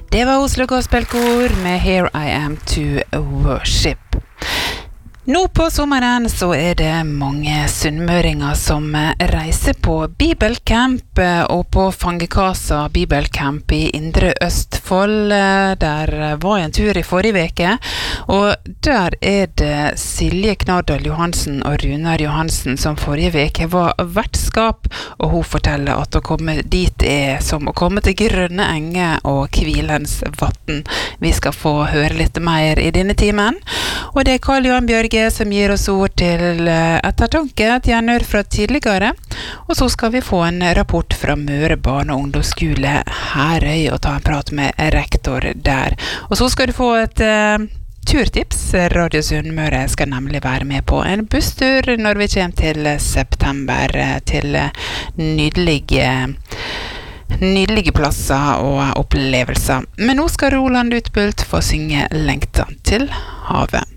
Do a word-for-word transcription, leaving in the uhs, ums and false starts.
Det var Oslo Gospelkor med Here I Am to Worship. Nå på sommeren så er det mange sunnmøringer som reiser på Bibelcamp og på Fangekasa Bibelcamp i Indre Østfold. Der var jeg en tur i forrige veke, og der er det Silje Knardal Johansen og Runar Johansen som forrige veke var vertskap, og hun forteller at å komme dit er som å komme til grønne enger og Kvilens vatten. Vi skal få høre litt mer i denne timen, og det er Karl Johan Bjørge som gir oss ord til ettertanke, et gjenhør fra tidligere, og så skal vi få en rapport fra Møre barne- og ungdomsskole Herøy og ta en prat med rektor der. Og så skal du få et uh, turtips. Radio Sunnmøre skal nemlig være med på en busstur når vi kommer til september, til nydelige nydelige plasser og opplevelser. Men nå skal Roland Utbult få synge Lengta til havet.